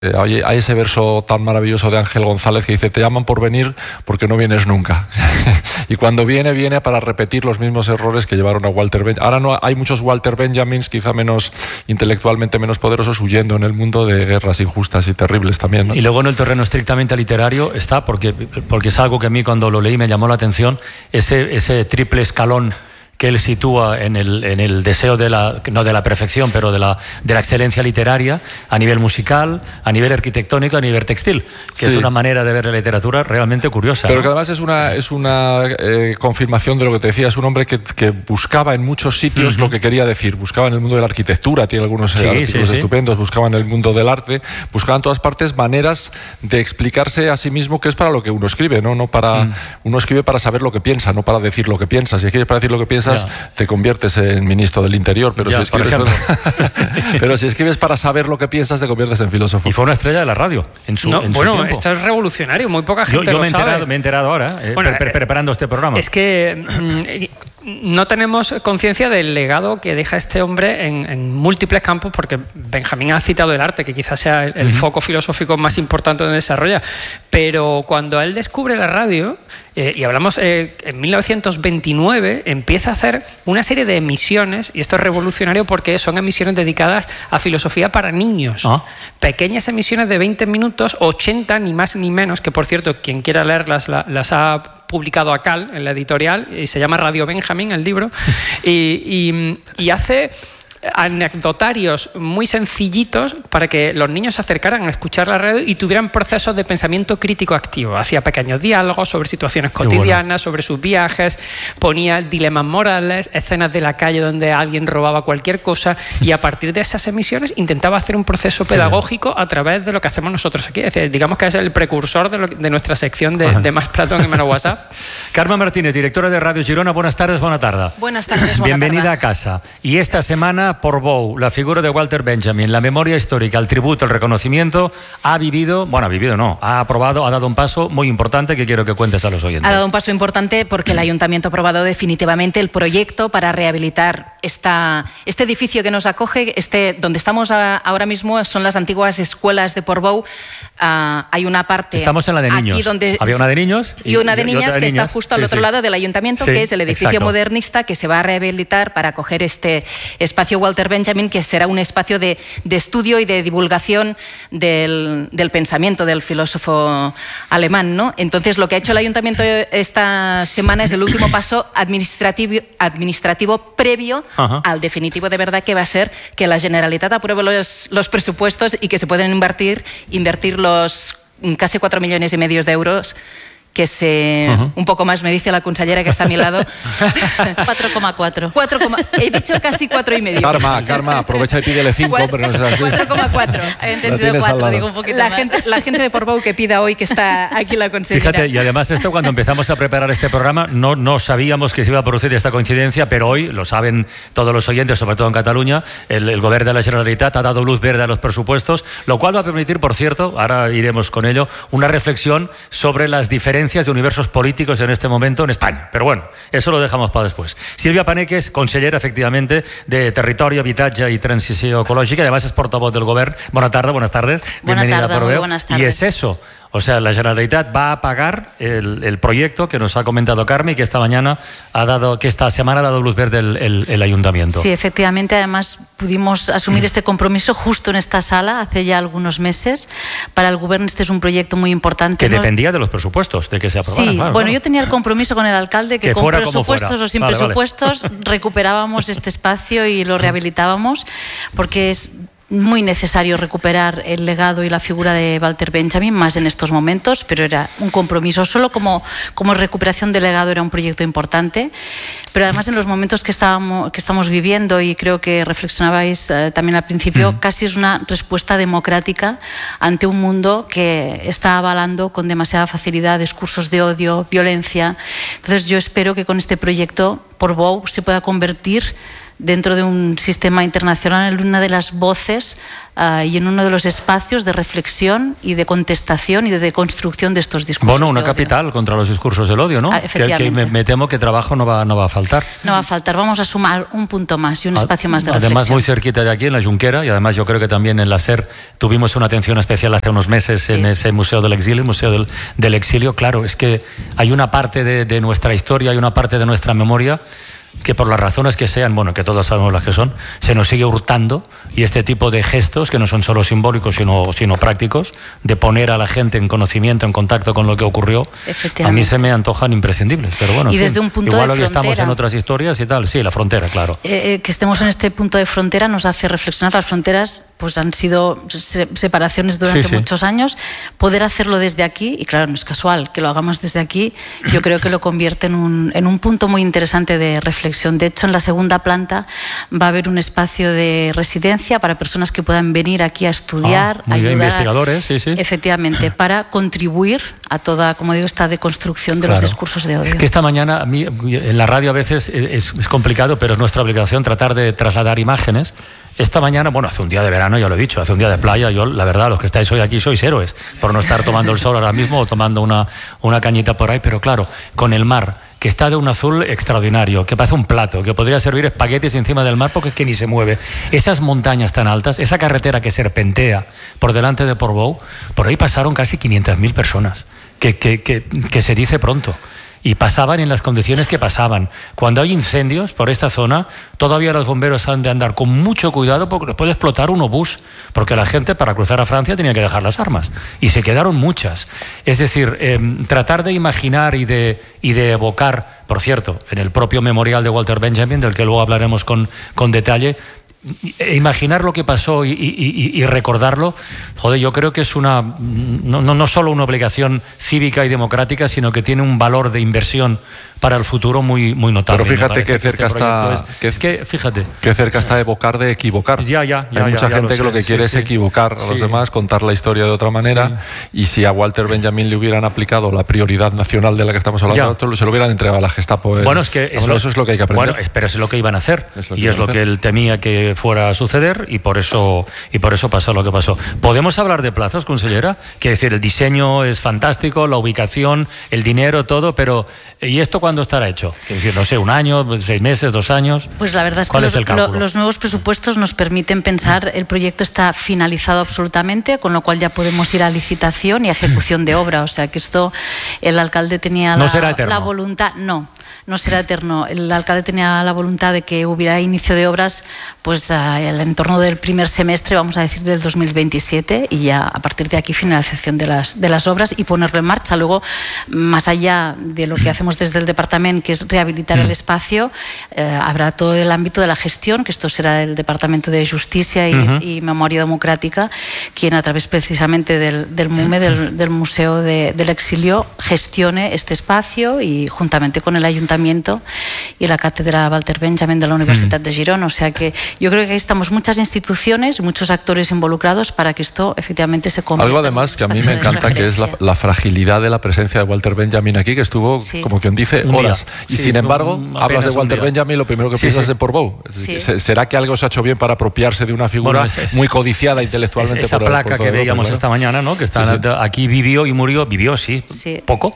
Hay ese verso tan maravilloso de Ángel González que dice: te llaman por venir porque no vienes nunca. Y cuando viene para repetir los mismos errores que llevaron a Walter Benjamin. Ahora no hay muchos Walter Benjamins, quizá intelectualmente menos poderosos, huyendo en el mundo de guerras injustas y terribles también, ¿no? Y luego en el terreno estrictamente literario está, porque es algo que a mí cuando lo leí me llamó la atención, ese triple escalón que él sitúa en el deseo no de la perfección, pero de la excelencia literaria, a nivel musical, a nivel arquitectónico, a nivel textil, que sí, es una manera de ver la literatura realmente curiosa. Pero ¿no? que además es una confirmación de lo que te decía. Es un hombre que buscaba en muchos sitios lo que quería decir. Buscaba en el mundo de la arquitectura, tiene algunos artículos estupendos, buscaba en el mundo del arte, buscaba en todas partes maneras de explicarse a sí mismo, que es para lo que uno escribe, ¿no? Uno escribe para saber lo que piensa, no para decir lo que piensa. Si escribes para decir lo que piensas, te conviertes en ministro del Interior, pero si escribes para saber lo que piensas, te conviertes en filósofo. Y fue una estrella de la radio en su tiempo. Esto es revolucionario, muy poca gente lo sabe. Me he enterado ahora, preparando este programa. Es que no tenemos conciencia del legado que deja este hombre en múltiples campos, porque Benjamín ha citado el arte, que quizás sea el foco filosófico más importante donde desarrolla, pero cuando él descubre la radio, y hablamos en 1929, empieza a hacer una serie de emisiones, y esto es revolucionario porque son emisiones dedicadas a filosofía para niños. Pequeñas emisiones de 20 minutos, 80, ni más ni menos, que por cierto, quien quiera leerlas las ha publicado Acal en la editorial, y se llama Radio Benjamín el libro, y hace anecdotarios muy sencillitos para que los niños se acercaran a escuchar la radio y tuvieran procesos de pensamiento crítico activo. Hacía pequeños diálogos sobre situaciones cotidianas, sobre sus viajes, ponía dilemas morales, escenas de la calle donde alguien robaba cualquier cosa, y a partir de esas emisiones intentaba hacer un proceso pedagógico a través de lo que hacemos nosotros aquí. Es decir, digamos que es el precursor de nuestra sección de Más Platón y Menos WhatsApp. Carme Martínez, directora de Radio Girona, buenas tardes, buena tarde. Buenas tardes, Bienvenida a casa. Y esta semana, Portbou, la figura de Walter Benjamin, la memoria histórica, el tributo, el reconocimiento, ha aprobado, ha dado un paso muy importante que quiero que cuentes a los oyentes. Ha dado un paso importante porque el Ayuntamiento ha aprobado definitivamente el proyecto para rehabilitar este edificio que nos acoge. Donde estamos ahora mismo son las antiguas escuelas de Portbou. Hay una parte... Estamos en la de niños. Aquí donde había una de niños y una de niñas que está justo al otro lado del Ayuntamiento, que es el edificio modernista que se va a rehabilitar para acoger este espacio Walter Benjamin, que será un espacio de estudio y de divulgación del pensamiento del filósofo alemán, ¿no? Entonces, lo que ha hecho el Ayuntamiento esta semana es el último paso administrativo previo al definitivo, de verdad, que va a ser que la Generalitat apruebe los presupuestos y que se pueden invertir los casi 4,5 millones de euros que un poco más me dice la consellera que está a mi lado. 4,4. He dicho casi 4,5. Karma, aprovecha y pídele 5, pero no es así. 4,4. He entendido 4, digo un poquito más. La gente de Portbou que pida hoy, que está aquí la consellera. Fíjate, y además esto, cuando empezamos a preparar este programa, no sabíamos que se iba a producir esta coincidencia, pero hoy lo saben todos los oyentes, sobre todo en Cataluña. El Govern de la Generalitat ha dado luz verde a los presupuestos, lo cual va a permitir, por cierto, ahora iremos con ello, una reflexión sobre las diferencias de universos políticos en este momento en España. Pero bueno, eso lo dejamos para después. Silvia Paneques, consellera, efectivamente, de Territorio, Habitatge y Transició Ecològica, y además es portavoz del Gobierno. Buenas tardes. Bienvenida a Portbou. Buenas tardes. Y es eso. O sea, la Generalitat va a pagar el proyecto que nos ha comentado Carme y que esta semana ha dado luz verde el Ayuntamiento. Sí, efectivamente. Además, pudimos asumir este compromiso justo en esta sala hace ya algunos meses. Para el Gobierno este es un proyecto muy importante. Que dependía de los presupuestos, de que se aprobaran. Sí, claro. Yo tenía el compromiso con el alcalde que con presupuestos o sin presupuestos recuperábamos este espacio y lo rehabilitábamos, porque es muy necesario recuperar el legado y la figura de Walter Benjamin, más en estos momentos, pero era un compromiso. Solo como recuperación del legado era un proyecto importante, pero además en los momentos que estamos viviendo, y creo que reflexionabais también al principio, casi es una respuesta democrática ante un mundo que está avalando con demasiada facilidad discursos de odio, violencia. Entonces yo espero que con este proyecto Portbou se pueda convertir dentro de un sistema internacional, en una de las voces y en uno de los espacios de reflexión y de contestación y de deconstrucción de estos discursos. Bueno, una capital contra los discursos del odio, ¿no? Que me temo que trabajo no va a faltar. No va a faltar, vamos a sumar un punto más y un espacio más de reflexión. Además, muy cerquita de aquí, en la Junquera, y además yo creo que también en la SER tuvimos una atención especial hace unos meses en ese Museo del Exilio, el Museo del Exilio. Claro, es que hay una parte de nuestra historia, hay una parte de nuestra memoria que por las razones que sean, bueno, que todos sabemos las que son, se nos sigue hurtando, y este tipo de gestos, que no son solo simbólicos sino prácticos, de poner a la gente en conocimiento, en contacto con lo que ocurrió, a mí se me antojan imprescindibles. Pero bueno, y desde un punto igual de hoy frontera, estamos en otras historias y tal. Sí, la frontera, claro. Que estemos en este punto de frontera nos hace reflexionar. Las fronteras pues han sido separaciones durante muchos años. Poder hacerlo desde aquí, y claro, no es casual que lo hagamos desde aquí, yo creo que lo convierte en un punto muy interesante de reflexión. De hecho, en la segunda planta va a haber un espacio de residencia para personas que puedan venir aquí a estudiar, ayudar, investigadores, efectivamente, para contribuir a toda, como digo, esta deconstrucción de los discursos de odio. Es que esta mañana, a mí, en la radio a veces es complicado, pero es nuestra obligación tratar de trasladar imágenes. Esta mañana, bueno, hace un día de verano, ya lo he dicho, hace un día de playa, yo, la verdad, los que estáis hoy aquí sois héroes, por no estar tomando el sol ahora mismo o tomando una cañita por ahí, pero claro, con el mar, que está de un azul extraordinario, que parece un plato, que podría servir espaguetis encima del mar porque es que ni se mueve. Esas montañas tan altas, esa carretera que serpentea por delante de Portbou, por ahí pasaron casi 500.000 personas, que se dice pronto. Y pasaban en las condiciones que pasaban. Cuando hay incendios por esta zona, todavía los bomberos han de andar con mucho cuidado porque puede explotar un obús, porque la gente para cruzar a Francia tenía que dejar las armas. Y se quedaron muchas. Es decir, tratar de imaginar y de evocar, por cierto, en el propio memorial de Walter Benjamin, del que luego hablaremos con detalle, imaginar lo que pasó y recordarlo, joder, yo creo que es no solo una obligación cívica y democrática, sino que tiene un valor de inversión para el futuro muy notable. Pero fíjate que cerca está... fíjate. Que cerca está evocar de equivocar. Hay mucha gente que lo que quiere es equivocar a los demás, contar la historia de otra manera, y si a Walter Benjamin le hubieran aplicado la prioridad nacional de la que estamos hablando, se lo hubieran entregado a la Gestapo. Bueno, es que eso es lo que hay que aprender. Bueno, pero es lo que iban a hacer, y es lo que él temía que fuera a suceder, y por eso pasó lo que pasó. ¿Podemos hablar de plazos, consellera? Quiere decir, el diseño es fantástico, la ubicación, el dinero, todo, pero ¿y esto cuándo estará hecho? Quiere decir, no sé, 1 año, 6 meses, 2 años. Pues la verdad es que los nuevos presupuestos nos permiten pensar, el proyecto está finalizado absolutamente, con lo cual ya podemos ir a licitación y a ejecución de obra. O sea que esto, el alcalde tenía la voluntad. No será eterno. El alcalde tenía la voluntad de que hubiera inicio de obras pues en torno del primer semestre, vamos a decir, del 2027, y ya a partir de aquí finalización de las obras y ponerlo en marcha. Luego, más allá de lo que hacemos desde el departamento, que es rehabilitar el espacio, habrá todo el ámbito de la gestión, que esto será el Departamento de Justicia y Memoria Democrática, quien a través precisamente del MUME, del Museo del Exilio, gestione este espacio, y juntamente con el Ayuntamiento y la Cátedra Walter Benjamin de la Universidad de Girona. O sea que yo creo que ahí estamos muchas instituciones y muchos actores involucrados para que esto efectivamente se convierta. Algo además que a mí me encanta, que es la fragilidad de la presencia de Walter Benjamin aquí, que estuvo, como quien dice, horas. Y sin embargo, hablas de Walter Benjamin, lo primero que piensas es de Portbou. ¿Será que algo se ha hecho bien para apropiarse de una figura muy codiciada intelectualmente? Esa placa que veíamos esta mañana, ¿no? Que está aquí, vivió y murió. Vivió, poco,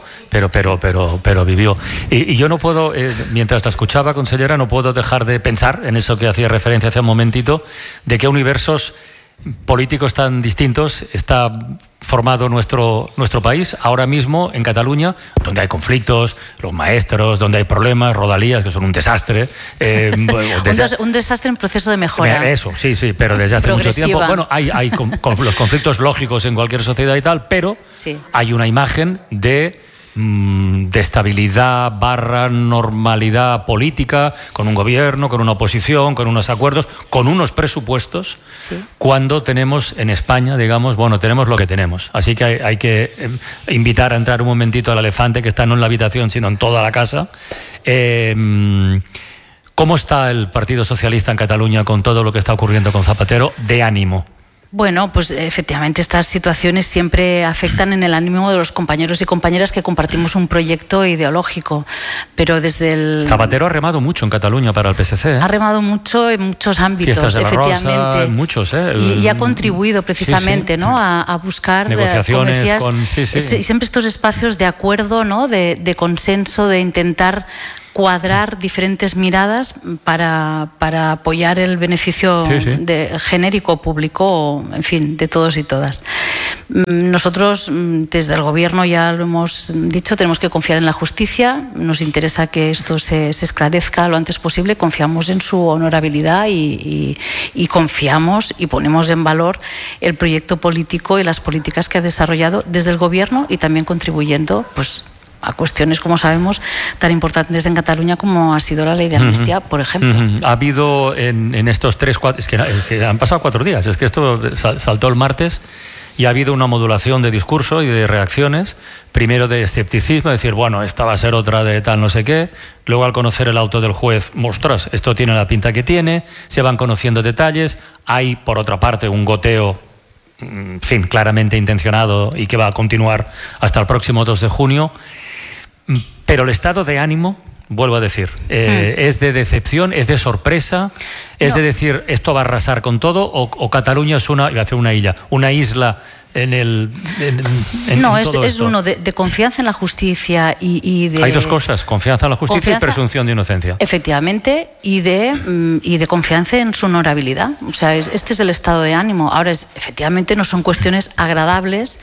pero vivió. Y yo no puedo, mientras te escuchaba, consellera, no puedo dejar de pensar en eso que hacía referencia hace un momentito, de qué universos políticos tan distintos está formado nuestro país ahora mismo en Cataluña, donde hay conflictos, los maestros, donde hay problemas, Rodalías, que son un desastre. Un desastre en proceso de mejora. Eso, sí, pero desde hace mucho tiempo. Bueno, hay los conflictos lógicos en cualquier sociedad y tal, pero hay una imagen de estabilidad / normalidad política, con un gobierno, con una oposición, con unos acuerdos, con unos presupuestos, cuando tenemos en España, digamos, tenemos lo que tenemos. Así que hay que invitar a entrar un momentito al elefante, que está no en la habitación, sino en toda la casa. ¿Cómo está el Partido Socialista en Cataluña con todo lo que está ocurriendo con Zapatero de ánimo? Bueno, pues efectivamente estas situaciones siempre afectan en el ánimo de los compañeros y compañeras que compartimos un proyecto ideológico, pero desde el... Zapatero ha remado mucho en Cataluña para el PSC, ¿eh? Ha remado mucho en muchos ámbitos, Fiestas de la efectivamente. Rosa, en muchos, y ha contribuido precisamente, ¿no? a buscar negociaciones siempre estos espacios de acuerdo, ¿no? de consenso, de intentar cuadrar diferentes miradas para apoyar el beneficio genérico, público, en fin, de todos y todas. Nosotros, desde el Gobierno, ya lo hemos dicho, tenemos que confiar en la justicia, nos interesa que esto se esclarezca lo antes posible, confiamos en su honorabilidad y confiamos y ponemos en valor el proyecto político y las políticas que ha desarrollado desde el Gobierno y también contribuyendo, pues, a cuestiones, como sabemos, tan importantes en Cataluña como ha sido la ley de amnistía, por ejemplo. Ha habido en estos 3-4... Es que han pasado 4 días, es que esto saltó el martes y ha habido una modulación de discurso y de reacciones, primero de escepticismo, decir, bueno, esta va a ser otra de tal no sé qué, luego al conocer el auto del juez, ostras, esto tiene la pinta que tiene, se van conociendo detalles, hay por otra parte un goteo, en fin, claramente intencionado y que va a continuar hasta el próximo 2 de junio. Pero el estado de ánimo, vuelvo a decir, es de decepción, es de sorpresa, es de decir, esto va a arrasar con todo, o Cataluña es una isla es uno de confianza en la justicia y de... Hay dos cosas, confianza en la justicia y presunción de inocencia. Efectivamente, y de confianza en su honorabilidad. O sea, este es el estado de ánimo. Ahora, efectivamente, no son cuestiones agradables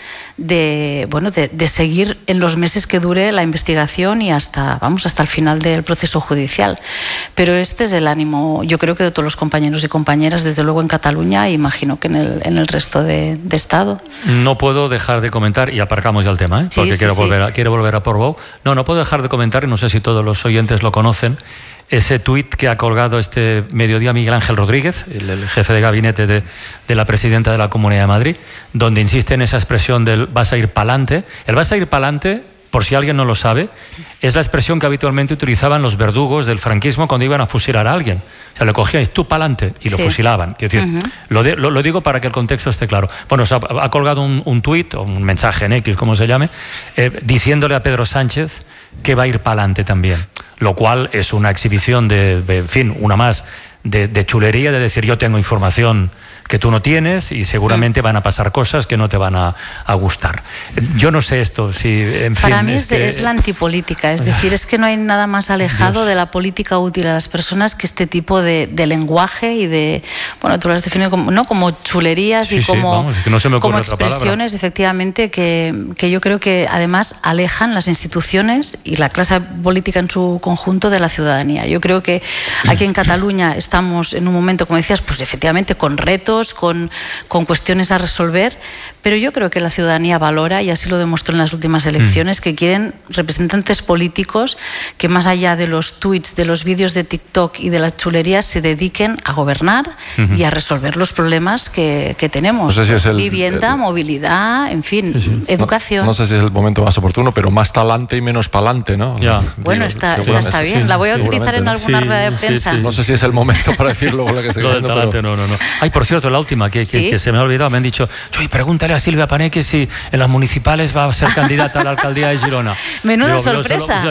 de seguir en los meses que dure la investigación y hasta el final del proceso judicial. Pero este es el ánimo, yo creo que de todos los compañeros y compañeras, desde luego en Cataluña, e imagino que en el resto de Estado. No puedo dejar de comentar, y aparcamos ya el tema, porque quiero volver a Portbou. No puedo dejar de comentar, y no sé si todos los oyentes lo conocen, ese tuit que ha colgado este mediodía Miguel Ángel Rodríguez, el jefe de gabinete de la presidenta de la Comunidad de Madrid, donde insiste en esa expresión del vas a ir pa'lante. El vas a ir pa'lante, por si alguien no lo sabe, es la expresión que habitualmente utilizaban los verdugos del franquismo cuando iban a fusilar a alguien. O sea, le cogían tú pa'lante y lo fusilaban. Es decir, lo digo para que el contexto esté claro. Bueno, ha colgado un tuit, o un mensaje en X, como se llame, diciéndole a Pedro Sánchez que va a ir pa'lante también. Lo cual es una exhibición en fin, una más de chulería, de decir yo tengo información que tú no tienes y seguramente van a pasar cosas que no te van a gustar. Yo no sé esto, si en fin... Para mí es la antipolítica, es decir, es que no hay nada más alejado de la política útil a las personas que este tipo de lenguaje y de... Bueno, tú lo has definido como chulerías y como expresiones, efectivamente, que yo creo que además alejan las instituciones y la clase política en su conjunto de la ciudadanía. Yo creo que aquí en Cataluña estamos en un momento, como decías, pues efectivamente con retos, con cuestiones a resolver, pero yo creo que la ciudadanía valora, y así lo demostró en las últimas elecciones, que quieren representantes políticos que más allá de los tweets, de los vídeos de TikTok y de las chulerías se dediquen a gobernar y a resolver los problemas que tenemos. No sé si es vivienda, movilidad, en fin, educación. No sé si es el momento más oportuno, pero más talante y menos palante, ¿no? Bueno, esta está bien. La voy a utilizar en alguna rueda de prensa. No sé si es el momento para decirlo. Lo del talante, pero... no. Ay, por cierto, la última, que se me ha olvidado, me han dicho, pregúntale a Silvia Paneque si en las municipales va a ser candidata a la alcaldía de Girona. Menuda sorpresa.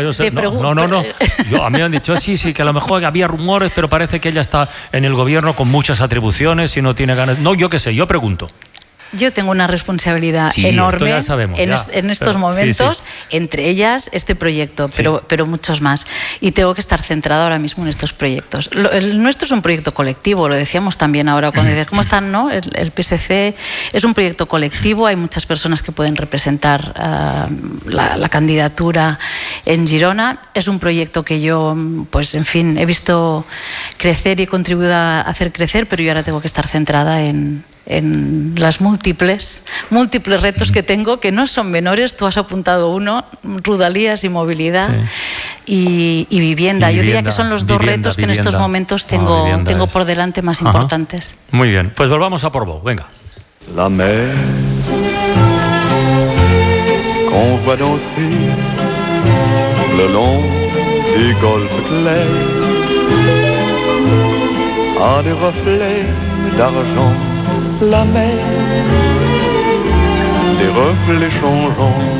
A mí me han dicho, sí, que a lo mejor había rumores, pero parece que ella está en el gobierno con muchas atribuciones y no tiene ganas. No, yo qué sé, yo pregunto. Yo tengo una responsabilidad enorme en estos momentos, entre ellas este proyecto, pero muchos más. Y tengo que estar centrada ahora mismo en estos proyectos. El nuestro es un proyecto colectivo, lo decíamos también ahora cuando decías, ¿cómo están? ¿No? El PSC es un proyecto colectivo, hay muchas personas que pueden representar la candidatura en Girona. Es un proyecto que yo, pues en fin, he visto crecer y he contribuido a hacer crecer, pero yo ahora tengo que estar centrada en las múltiples retos que tengo, que no son menores. Tú has apuntado uno, Rodalies y movilidad, y vivienda. Yo diría que son los dos retos que en estos momentos tengo por delante más importantes. Muy bien, pues volvamos a Portbou, venga. La mer qu'on voit danser le long du golfe clair a des reflets d'argent la mer, des reflets changeants